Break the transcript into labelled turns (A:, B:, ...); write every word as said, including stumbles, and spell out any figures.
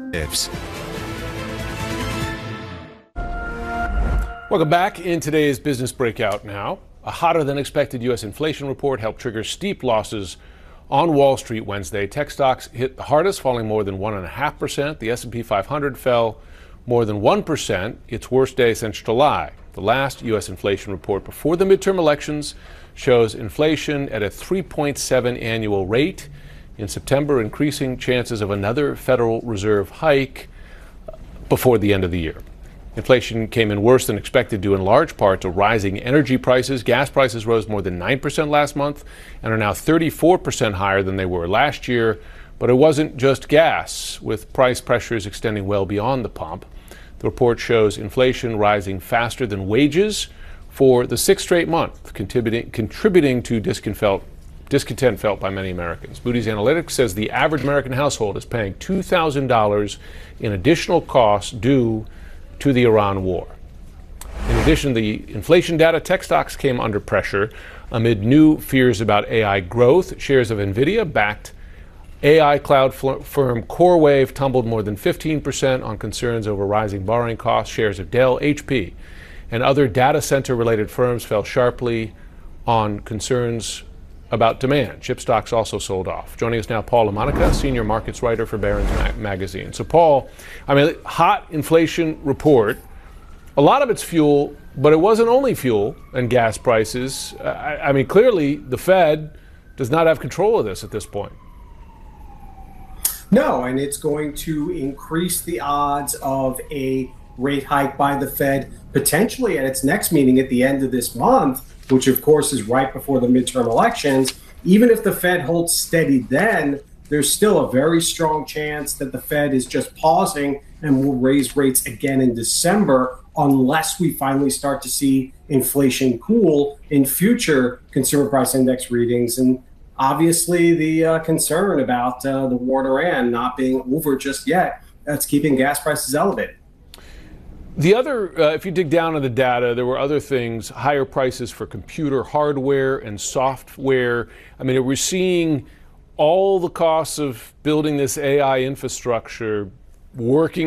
A: Welcome back. In today's business breakout now, a hotter than expected U S inflation report helped trigger steep losses on Wall Street Wednesday. Tech stocks hit the hardest, falling more than one point five percent. The S and P five hundred fell more than one percent, its worst day since July. The last U S inflation report before the midterm elections shows inflation at a three point seven annual rate. In September, increasing chances of another Federal Reserve hike before the end of the year. Inflation came in worse than expected due in large part to rising energy prices. Gas prices rose more than nine percent last month and are now thirty-four percent higher than they were last year. But it wasn't just gas, with price pressures extending well beyond the pump. The report shows inflation rising faster than wages for the sixth straight month, contributing, contributing to discontent, discontent felt by many Americans. Moody's Analytics says the average American household is paying two thousand dollars in additional costs due to the Iran war. In addition, the inflation data, tech stocks came under pressure amid new fears about A I growth. Shares of NVIDIA-backed A I cloud firm CoreWave tumbled more than fifteen percent on concerns over rising borrowing costs. Shares of Dell, H P, and other data center-related firms fell sharply on concerns about demand. Chip stocks also sold off. Joining us now, Paul LaMonica, senior markets writer for Barron's Ma- Magazine. So, Paul, I mean, hot inflation report. A lot of it's fuel, but it wasn't only fuel and gas prices. Uh, I, I mean, clearly the Fed does not have control of this at this point.
B: No, and it's going to increase the odds of a rate hike by the Fed potentially at its next meeting at the end of this month, which of course is right before the midterm elections. Even if the Fed holds steady then, there's still a very strong chance that the Fed is just pausing and will raise rates again in December unless we finally start to see inflation cool in future consumer price index readings. And obviously the uh, concern about uh, the war in Iran not being over just yet, that's keeping gas prices elevated.
A: The other, uh, if you dig down in the data, there were other things, higher prices for computer hardware and software. I mean, we're seeing all the costs of building this A I infrastructure working